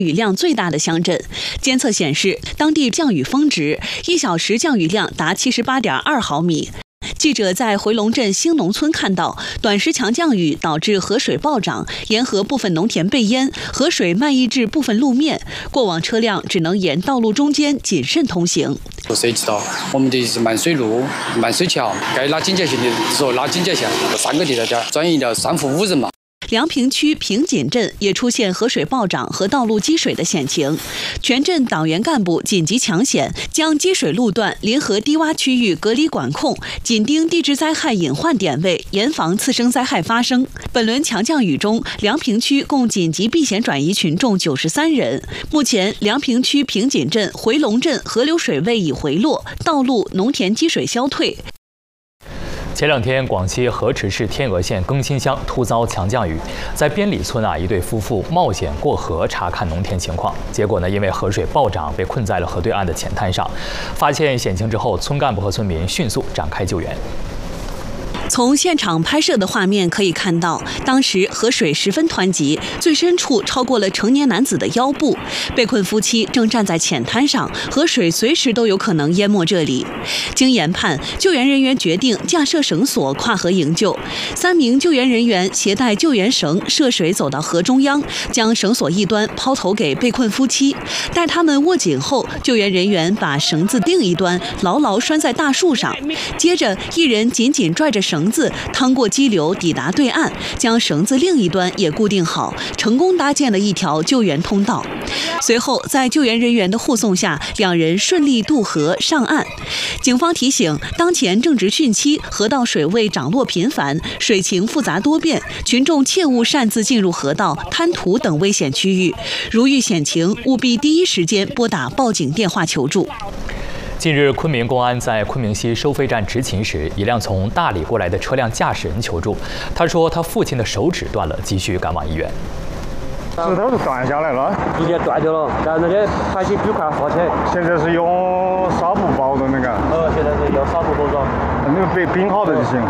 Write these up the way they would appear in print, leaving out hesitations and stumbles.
雨量最大的乡镇。监测显示，当地降雨峰值1小时降雨量达78.2毫米。记者在回龙镇兴农村看到，短时强降雨导致河水暴涨，沿河部分农田被淹，河水漫溢至部分路面，过往车辆只能沿道路中间谨慎通行。 谁知道我们的是漫水路、漫水桥，该拉警戒线的时候拉警戒线，3个地在这儿，转移了3户5人嘛。 梁平区平锦镇也出现河水暴涨和道路积水的险情，全镇党员干部紧急抢险，将积水路段临河低洼区域隔离管控，紧盯地质灾害隐患点位，严防次生灾害发生。本轮强降雨中，梁平区共紧急避险转移群众93人。目前，梁平区平锦镇、回龙镇河流水位已回落，道路、农田积水消退。 前2天，广西河池市天峨县更新乡突遭强降雨，在边里村一对夫妇冒险过河查看农田情况，结果因为河水暴涨，被困在了河对岸的浅滩上。发现险情之后，村干部和村民迅速展开救援。从现场拍摄的画面可以看到，当时河水十分湍急，最深处超过了成年男子的腰部。被困夫妻正站在浅滩上，河水随时都有可能淹没这里。经研判，救援人员决定架设绳索跨河营救。3名救援人员携带救援绳涉水走到河中央，将绳索一端抛投给被困夫妻。待他们握紧后，救援人员把绳子另一端牢牢拴在大树上，接着一人紧紧拽着绳子趟过激流抵达对岸，将绳子另一端也固定好，成功搭建了一条救援通道。随后在救援人员的护送下，2人顺利渡河上岸。警方提醒，当前正值汛期，河道水位涨落频繁，水情复杂多变，群众切勿擅自进入河道、滩涂等危险区域。如遇险情，务必第一时间拨打报警电话求助。近日，昆明公安在昆明西收费站执勤时，一辆从大理过来的车辆驾驶人求助，他说他父亲的手指断了，急需赶往医院。 指头是断下来了， 直接断掉了，然后那个派去举块货车。 现在是用纱布包的那个。 现在是用纱布包装。 那个冰好的就行。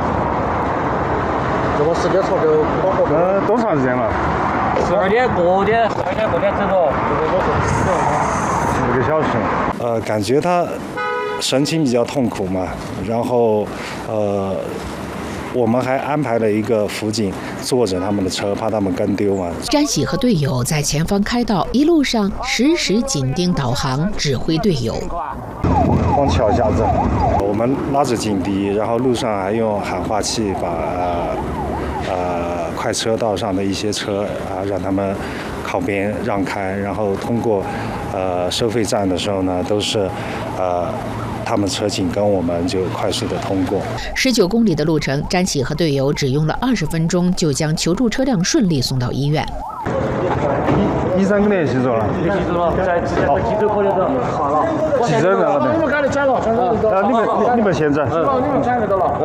这个时间长就不好过。 多长时间了 ？12点过点整了 ，4个小时。 感觉他神情比较痛苦嘛，然后我们还安排了一个辅警坐着他们的车，怕他们跟丢嘛。 詹喜和队友在前方开道，一路上时时紧盯导航，指挥队友。 往桥下走，我们拉着警笛，然后路上还用喊话器把快车道上的一些车让他们靠边让开，然后通过收费站的时候呢，都是他们车紧跟我们就快速的通过。 19公里的路程，詹喜和队友只用了20分钟就将求助车辆顺利送到医院。 1-3个联系着了， 在急诊科那个好了， 急诊在那边。 你们赶紧转了， 你们现在？ 你们转到了，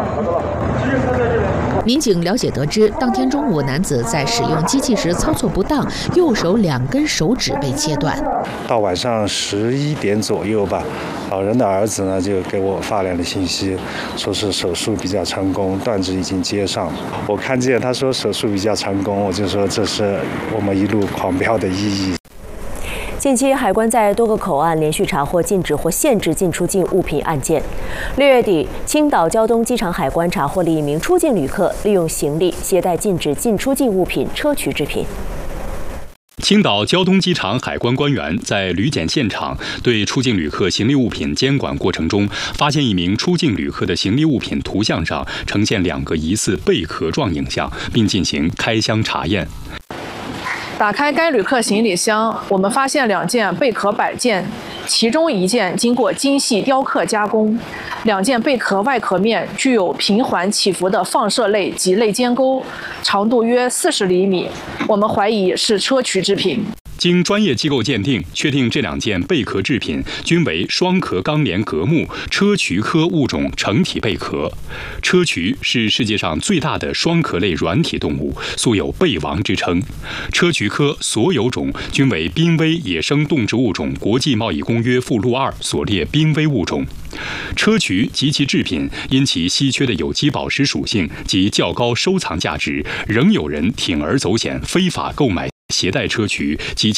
民警了解得知，当天中午男子在使用机器时操作不当，右手2根手指被切断。 到晚上11点左右吧，老人的儿子呢就给我发来了信息，说是手术比较成功，断指已经接上。我看见他说手术比较成功，我就说这是我们一路狂飙的意义。 近期，海关在多个口岸连续查获禁止或限制进出境物品案件。6月底，青岛胶东机场海关查获了一名出境旅客利用行李携带禁止进出境物品砗磲制品。 青岛胶东机场海关官员在旅检现场对出境旅客行李物品监管过程中，发现一名出境旅客的行李物品图像上呈现2个疑似贝壳状影像，并进行开箱查验。 打开该旅客行李箱，我们发现2件贝壳摆件，其中1件经过精细雕刻加工，2件贝壳外壳面具有平缓起伏的放射类及类尖钩，长度约40厘米，我们怀疑是砗磲制品。 经专业机构鉴定，确定这2件贝壳制品均为双壳钢链革目砗磲科物种成体贝壳。砗磲是世界上最大的双壳类软体动物，素有贝王之称。砗磲科所有种均为濒危野生动植物种国际贸易公约附录2所列濒危物种。砗磲及其制品因其稀缺的有机宝石属性及较高收藏价值，仍有人铤而走险非法购买。 携带车渠及